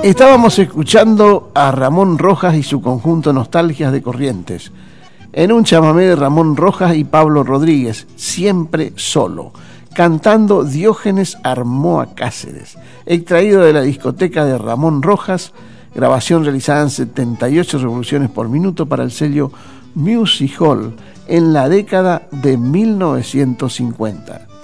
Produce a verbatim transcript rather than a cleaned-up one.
Estábamos escuchando a Ramón Rojas y su conjunto Nostalgias de Corrientes, en un chamamé de Ramón Rojas y Pablo Rodríguez, Siempre Solo, cantando Diógenes Armoa Cáceres, extraído de la discoteca de Ramón Rojas, grabación realizada en setenta y ocho revoluciones por minuto para el sello Music Hall en la década de mil novecientos cincuenta.